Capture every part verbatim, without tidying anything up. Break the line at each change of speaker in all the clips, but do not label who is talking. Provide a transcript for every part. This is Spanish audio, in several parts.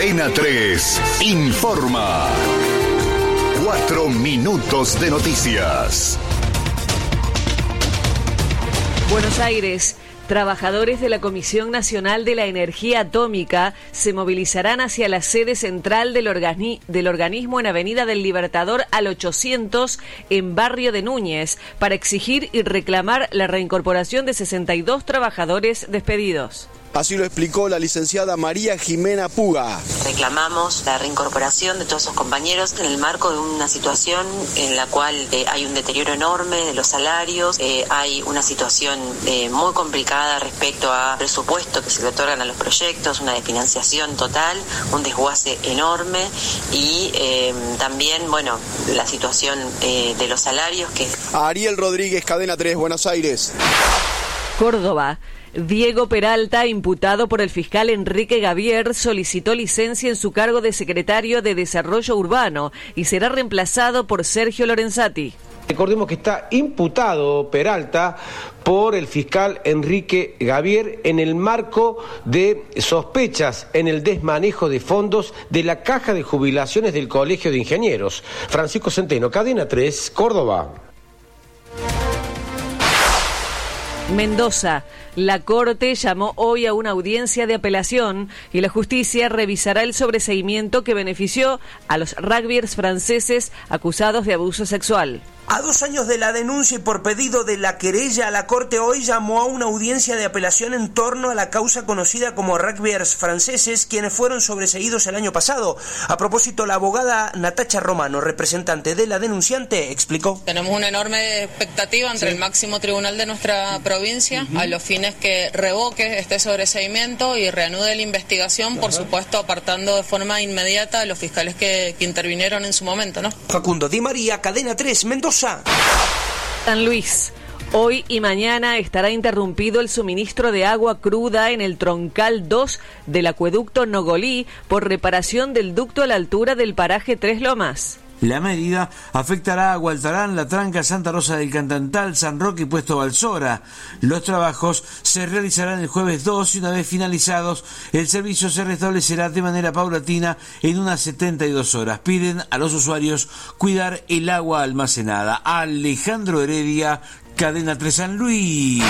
Cadena tres informa. Cuatro minutos de noticias.
Buenos Aires. Trabajadores de la Comisión Nacional de la Energía Atómica se movilizarán hacia la sede central del, organi- del organismo en Avenida del Libertador al ochocientos en Barrio de Núñez para exigir y reclamar la reincorporación de sesenta y dos trabajadores despedidos.
Así lo explicó la licenciada María Jimena Puga.
Reclamamos la reincorporación de todos esos compañeros en el marco de una situación en la cual eh, hay un deterioro enorme de los salarios, eh, hay una situación eh, muy complicada respecto a presupuesto que se le otorgan a los proyectos, una desfinanciación total, un desguace enorme y eh, también, bueno, la situación eh, de los salarios que...
Ariel Rodríguez, Cadena tres, Buenos Aires.
Córdoba. Diego Peralta, imputado por el fiscal Enrique Gavier, solicitó licencia en su cargo de secretario de Desarrollo Urbano y será reemplazado por Sergio Lorenzati.
Recordemos que está imputado Peralta por el fiscal Enrique Gavier en el marco de sospechas en el desmanejo de fondos de la Caja de Jubilaciones del Colegio de Ingenieros. Francisco Centeno, Cadena tres, Córdoba.
Mendoza. La Corte llamó hoy a una audiencia de apelación y la justicia revisará el sobreseimiento que benefició a los rugbyers franceses acusados de abuso sexual.
A dos años de la denuncia y por pedido de la querella, la Corte hoy llamó a una audiencia de apelación en torno a la causa conocida como rugbyers franceses, quienes fueron sobreseídos el año pasado. A propósito, la abogada Natacha Romano, representante de la denunciante, explicó.
Tenemos una enorme expectativa entre sí. el máximo tribunal de nuestra provincia, uh-huh. a los fines que revoque este sobreseimiento y reanude la investigación, uh-huh. por supuesto apartando de forma inmediata a los fiscales que, que intervinieron en su momento, ¿no?
Facundo Di María, Cadena tres, Mendoza.
San Luis. Hoy y mañana estará interrumpido el suministro de agua cruda en el troncal dos del acueducto Nogolí por reparación del ducto a la altura del paraje Tres Lomas.
La medida afectará a Gualtarán, La Tranca, Santa Rosa del Cantantal, San Roque y Puesto Balsora. Los trabajos se realizarán el jueves dos y una vez finalizados, el servicio se restablecerá de manera paulatina en unas setenta y dos horas. Piden a los usuarios cuidar el agua almacenada. Alejandro Heredia, Cadena tres San Luis.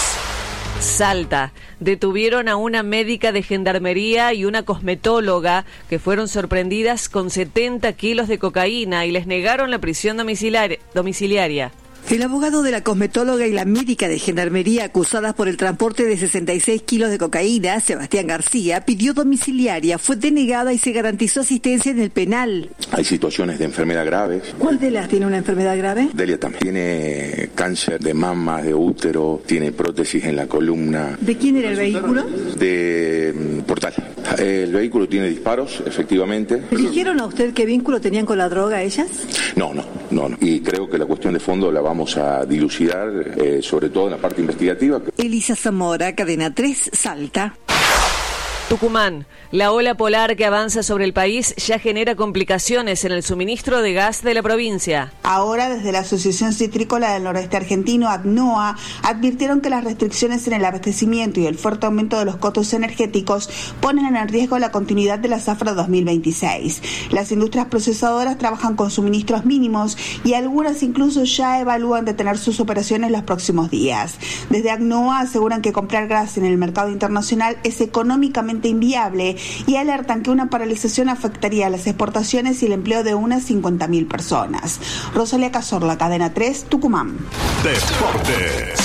Salta. Detuvieron a una médica de gendarmería y una cosmetóloga que fueron sorprendidas con setenta kilos de cocaína y les negaron la prisión domiciliar- domiciliaria.
El abogado de la cosmetóloga y la médica de gendarmería acusadas por el transporte de sesenta y seis kilos de cocaína, Sebastián García, pidió domiciliaria, fue denegada y se garantizó asistencia en el penal.
Hay situaciones de enfermedad graves.
¿Cuál de las tiene una enfermedad grave?
Delia también tiene cáncer de mama, de útero, tiene prótesis en la columna.
¿De quién era el vehículo?
De um, Portal. El vehículo tiene disparos, efectivamente.
¿Le dijeron a usted qué vínculo tenían con la droga ellas?
No, no, no, no. Y creo que la cuestión de fondo la vamos Vamos a dilucidar, eh, sobre todo en la parte investigativa.
Elisa Zamora, Cadena tres, Salta.
Tucumán. La ola polar que avanza sobre el país ya genera complicaciones en el suministro de gas de la provincia.
Ahora, desde la Asociación Citrícola del Noroeste Argentino, ACNOA, advirtieron que las restricciones en el abastecimiento y el fuerte aumento de los costos energéticos ponen en riesgo la continuidad de la zafra dos mil veintiséis. Las industrias procesadoras trabajan con suministros mínimos y algunas incluso ya evalúan detener sus operaciones los próximos días. Desde ACNOA aseguran que comprar gas en el mercado internacional es económicamente inviable y alertan que una paralización afectaría a las exportaciones y el empleo de unas cincuenta mil personas. Rosalía Cazorla, Cadena tres, Tucumán.
Deportes.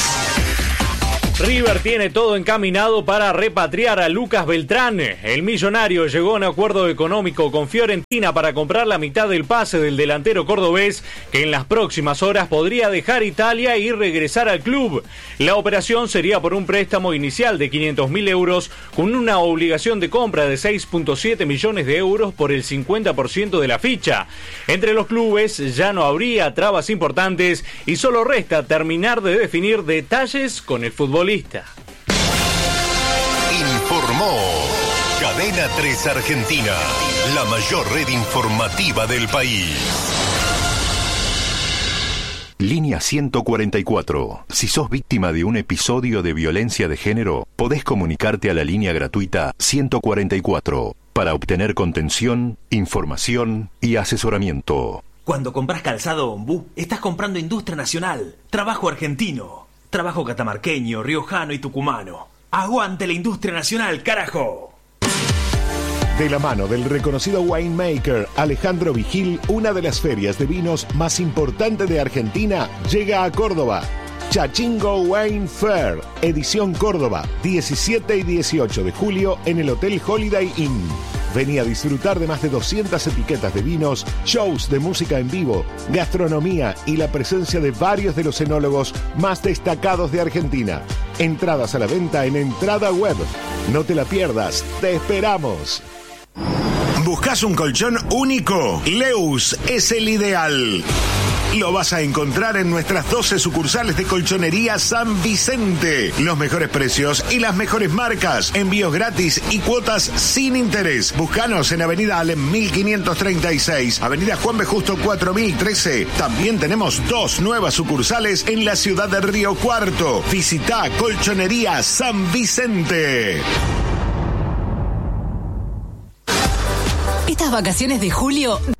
River tiene todo encaminado para repatriar a Lucas Beltrán. El millonario llegó a un acuerdo económico con Fiorentina para comprar la mitad del pase del delantero cordobés, que en las próximas horas podría dejar Italia y regresar al club. La operación sería por un préstamo inicial de quinientos mil euros con una obligación de compra de seis punto siete millones de euros por el cincuenta por ciento de la ficha. Entre los clubes ya no habría trabas importantes y solo resta terminar de definir detalles con el futbolista.
Informó Cadena tres Argentina, la mayor red informativa del país. Línea ciento cuarenta y cuatro. Si sos víctima de un episodio de violencia de género, podés comunicarte a la línea gratuita ciento cuarenta y cuatro. para obtener contención, información y asesoramiento.
Cuando compras calzado Ombú, estás comprando industria nacional, trabajo argentino, trabajo catamarqueño, riojano y tucumano. ¡Aguante la industria nacional, carajo!
De la mano del reconocido winemaker Alejandro Vigil, una de las ferias de vinos más importantes de Argentina llega a Córdoba. Chachingo Wine Fair, edición Córdoba, diecisiete y dieciocho de julio en el Hotel Holiday Inn. Vení a disfrutar de más de doscientas etiquetas de vinos, shows de música en vivo, gastronomía y la presencia de varios de los enólogos más destacados de Argentina. Entradas a la venta en Entrada Web. No te la pierdas, te esperamos.
¿Buscas un colchón único? Leus es el ideal. Lo vas a encontrar en nuestras doce sucursales de Colchonería San Vicente. Los mejores precios y las mejores marcas. Envíos gratis y cuotas sin interés. Búscanos en Avenida Alem mil quinientos treinta y seis, Avenida Juan B. Justo cuatro mil trece. También tenemos dos nuevas sucursales en la ciudad de Río Cuarto. Visita Colchonería San Vicente.
Estas vacaciones de julio